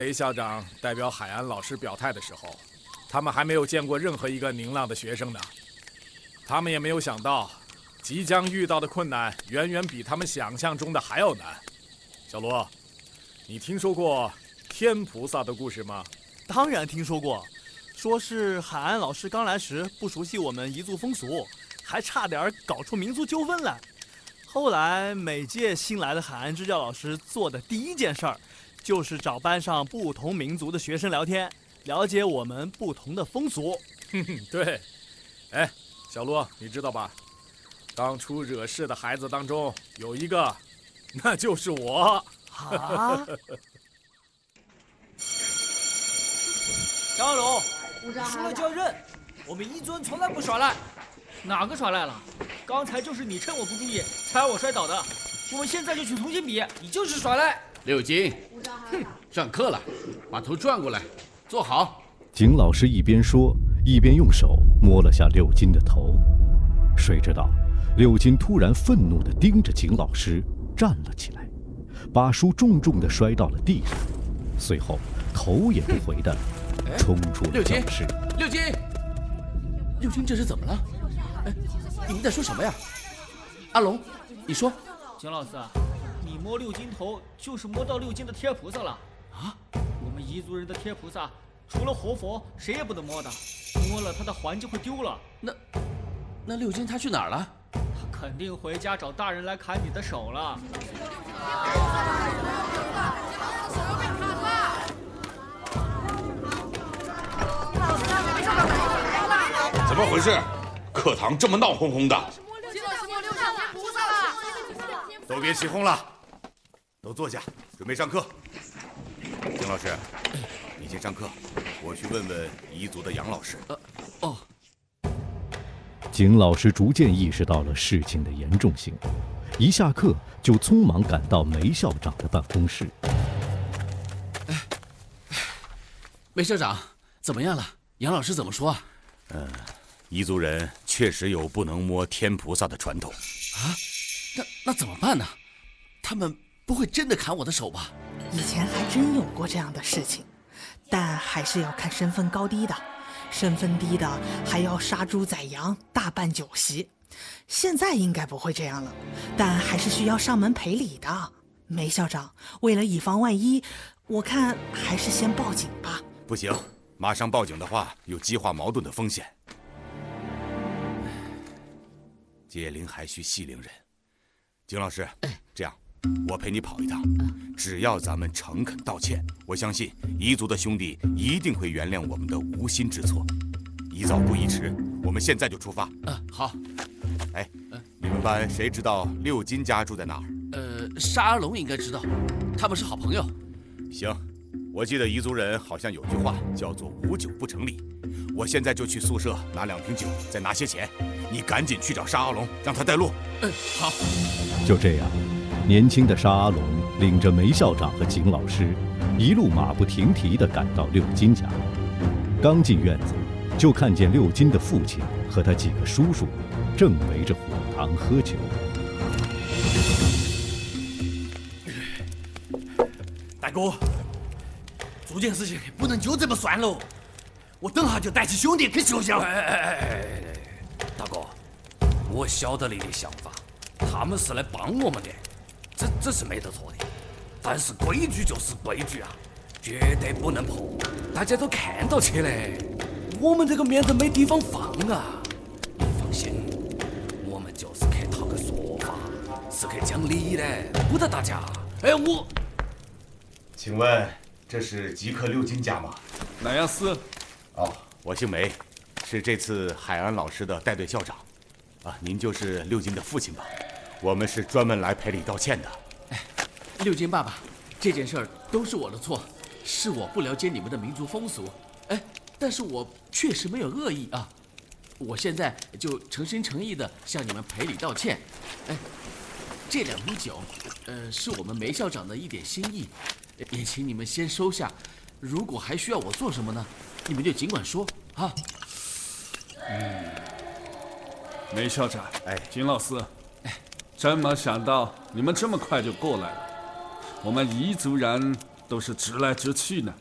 雷校长代表海安老师表态的时候，他们还没有见过任何一个宁浪的学生呢。他们也没有想到，即将遇到的困难远远比他们想象中的还要难。小罗，你听说过天菩萨的故事吗？ 当然听说过，说是海安老师刚来时不熟悉我们彝族风俗，还差点搞出民族纠纷来。后来每届新来的海安支教老师做的第一件事儿，就是找班上不同民族的学生聊天，了解我们不同的风俗。 对，哎，小罗，你知道吧？当初惹事的孩子当中有一个，那就是我。 啊！ 小阿龙，输了就要认，我们彝族人从来不耍赖。哪个耍赖了？刚才就是你趁我不注意踩我摔倒的。我们现在就去重新比，你就是耍赖。 六金，上课了，把头转过来，坐好。 景老师一边说，一边用手摸了下六金的头。谁知道，六金突然愤怒地盯着景老师，站了起来，把书重重地摔到了地上，随后头也不回地冲出了教室。 六金，这是怎么了？哎，你们在说什么呀？阿龙，你说。 景老师，你摸六金头就是摸到六金的贴菩萨了啊！我们彝族人的贴菩萨，除了活佛，谁也不能摸的，摸了他的环就会丢了。 那六金他去哪儿了？ 他肯定回家找大人来砍你的手了。 怎么回事？课堂这么闹哄哄的。 都别起哄了，都坐下，准备上课。景老师，你先上课，我去问问彝族的杨老师。 景老师逐渐意识到了事情的严重性，一下课就匆忙赶到梅校长的办公室。 梅校长，怎么样了？杨老师怎么说啊？ 彝族人确实有不能摸天菩萨的传统啊。那怎么办呢？他们不会真的砍我的手吧？ 以前还真有过这样的事情，但还是要看身份高低的，身份低的还要杀猪宰羊，大办酒席。现在应该不会这样了，但还是需要上门赔礼的。梅校长，为了以防万一，我看还是先报警吧。 不行，马上报警的话有激化矛盾的风险。解铃还需系铃人。景老师，这样，我陪你跑一趟。只要咱们诚恳道歉，我相信彝族的兄弟一定会原谅我们的无心之错。宜早不宜迟，我们现在就出发。 好。 哎，你们班谁知道六金家住在哪儿？ 沙阿龙应该知道，他们是好朋友。 行，我记得彝族人好像有句话叫做无酒不成礼。我现在就去宿舍拿2瓶酒，再拿些钱。你赶紧去找沙阿龙，让他带路。 好。 就这样，年轻的沙阿龙领着梅校长和景老师，一路马不停蹄地赶到六金家。刚进院子，就看见六金的父亲和他几个叔叔正围着火塘喝酒。 大哥，做件事情不能就这么算喽，我等下就带起兄弟去学校。 大哥，我晓得你的想法，他们是来帮我们的，这是没得错的。但是规矩就是规矩啊，绝对不能破。大家都看到起嘞，我们这个面子没地方放啊。你放心，我们就是去讨个说法，是去讲理的，不得大家。 请问这是极客六金家吗？ 哪样是？ 哦，我姓梅，是这次海安老师的带队校长。您就是六金的父亲吧？我们是专门来赔礼道歉的。 六金爸爸，这件事儿都是我的错，是我不了解你们的民族风俗。但是我确实没有恶意啊。我现在就诚心诚意的向你们赔礼道歉。这2瓶酒，是我们梅校长的一点心意，也请你们先收下。如果还需要我做什么呢，你们就尽管说啊。 梅校长，景老师，真没想到你们这么快就过来了。我们彝族人都是直来直去呢。